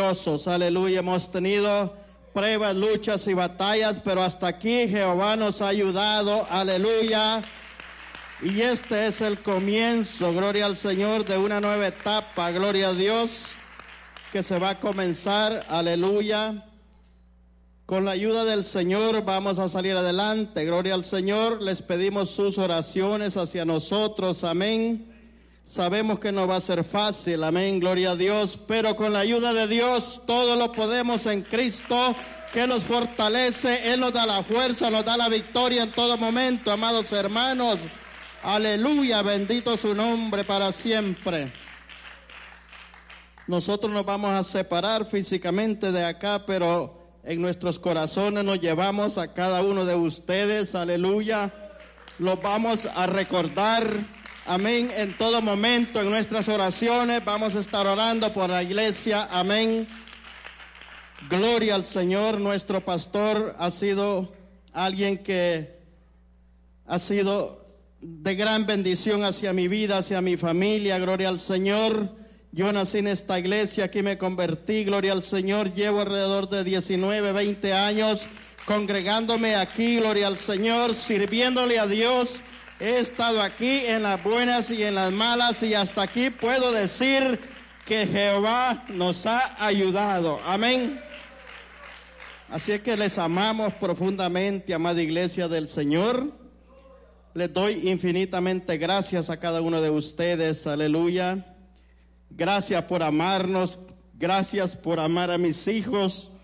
victoriosos. Aleluya. Hemos tenido pruebas, luchas y batallas, pero hasta aquí Jehová nos ha ayudado. Aleluya. Y este es el comienzo, gloria al Señor, de una nueva etapa, gloria a Dios, que se va a comenzar. Aleluya. Con la ayuda del Señor vamos a salir adelante. Gloria al Señor. Les pedimos sus oraciones hacia nosotros. Amén. Sabemos que no va a ser fácil. Amén. Gloria a Dios. Pero con la ayuda de Dios todo lo podemos en Cristo, que nos fortalece. Él nos da la fuerza, nos da la victoria en todo momento, amados hermanos. Aleluya. Bendito su nombre para siempre. Nosotros nos vamos a separar físicamente de acá, pero en nuestros corazones nos llevamos a cada uno de ustedes. Aleluya. Los vamos a recordar. Amén. En todo momento, en nuestras oraciones, vamos a estar orando por la iglesia. Amén. Gloria al Señor. Nuestro pastor ha sido alguien que ha sido de gran bendición hacia mi vida, hacia mi familia. Gloria al Señor. Yo nací en esta iglesia, aquí me convertí, gloria al Señor. Llevo alrededor de 19, 20 años congregándome aquí, gloria al Señor, sirviéndole a Dios. He estado aquí en las buenas y en las malas, y hasta aquí puedo decir que Jehová nos ha ayudado. Amén. Así es que les amamos profundamente, amada iglesia del Señor. Les doy infinitamente gracias a cada uno de ustedes. Aleluya. Gracias por amarnos, gracias por amar a mis hijos,